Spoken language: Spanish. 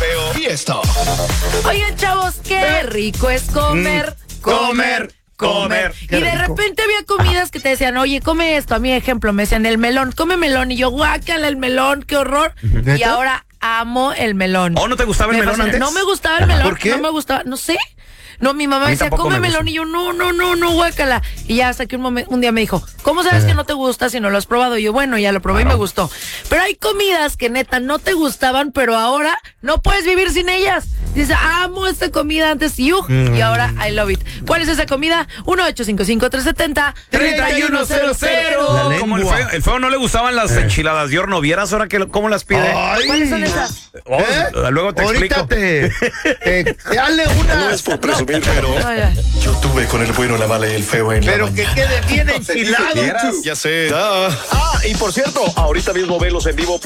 feo y esto. Oigan, chavos, qué rico es comer. Qué Y de rico. repente había comidas que te decían, oye, come esto. A mí, ejemplo, me decían el melón, come melón. Y yo, guácala el melón, qué horror. ¿Neta? Y ahora amo el melón. ¿Oh, no te gustaba el melón fascina. antes? No me gustaba el melón. ¿Por qué? No me gustaba, no sé. No, mi mamá A mí decía, tampoco come me melón. gusta. Y yo, no, guácala. Y ya hasta que un día me dijo, ¿cómo sabes que no te gusta si no lo has probado? Y yo, bueno, ya lo probé y me gustó. Pero hay comidas que neta no te gustaban, pero ahora no puedes vivir sin ellas. Dice, amo esta comida antes y ahora I love it. ¿Cuál es esa comida? 1-855-370-3100. Como el feo no le gustaban las enchiladas de horno. ¿Vieras ahora cómo las pide? Ay. ¿Cuáles son esas? Luego te Ahorita explico. dale una. No es por presumir, pero Ay. yo tuve con el bueno, la mala y el feo en Pero la que mañana. quede bien enchilado. Ya sé. Y por cierto, ahorita mismo velos en vivo